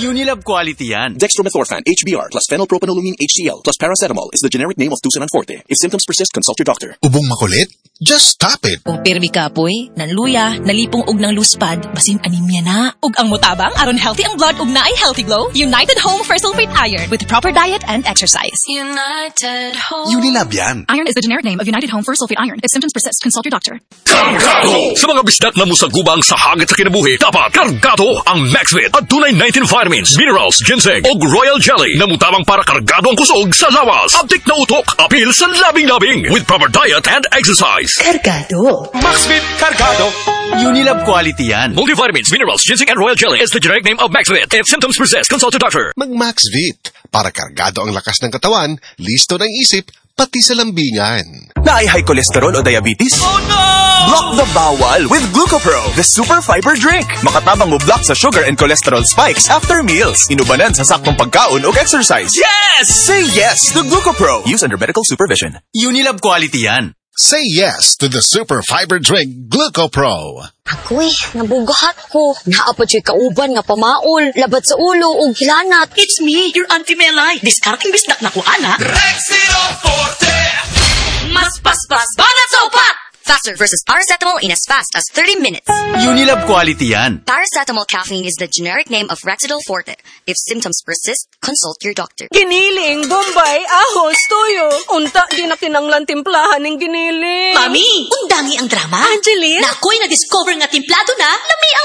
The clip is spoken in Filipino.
Unilab quality yan. Dextromethorphan HBr plus phenylpropanolamine HCl plus paracetamol is the generic name of Tusinan Forte. If symptoms persist, consult your doctor. Ubong makulit? Just stop it. Kung pirmi kapoy, nanluya, nalipong og ng luspad, basin anemia na. Ug ang mutabang aron healthy ang blood ug naay healthy glow. United Home for Sulfate Iron with proper diet and exercise. United Home. Unilab yan. Iron is the generic name of United Home for Sulfate Iron. If symptoms persist, consult your doctor. Kargado! Sa mga bisdak na musagubang sa hagit sa kinabuhi, dapat kargado ang Maxvit at tunay 19 vitamins, minerals, ginseng o royal jelly na mutabang para kargado ang kusog sa lawas. Abdik na utok, apil sa labing-labing with proper diet and exercise. Kargado. Maxvit Cargado. Unilab quality yan. Multivitamins, minerals, ginseng and royal jelly is the generic name of Maxvit. If symptoms persist, consult your doctor. Mag-Maxvit. Para kargado ang lakas ng katawan, listo ng isip, pati sa lambingan. Na ay high cholesterol o diabetes? Oh no! Block the bawal with Glucopro, the super fiber drink. Makatabang mo block sa sugar and cholesterol spikes after meals. Inubanan sa saktong pagkaon o exercise. Yes! Say yes to Glucopro. Use under medical supervision. Unilab quality yan. Say yes to the super fiber drink Glucopro. Ako'y, nabugahat ko. Naapod siya kauban nga pamaol, labat sa ulo o gilanat. It's me, your Auntie Melay. Discarding bisdak na ko, ana. Rexidol Forte! Mas paspas, banat sa upat! Faster versus paracetamol in as fast as 30 minutes. Unilab quality yan. Paracetamol caffeine is the generic name of Rexidol Forte. If symptoms persist, consult your doctor. Giniling, Bombay, ahos, tuyo. Unta, di na kinanglan timplahan ng giniling. Mami, undangi ang drama. Angeline? Na ako'y na-discover nga timplado na, lami ang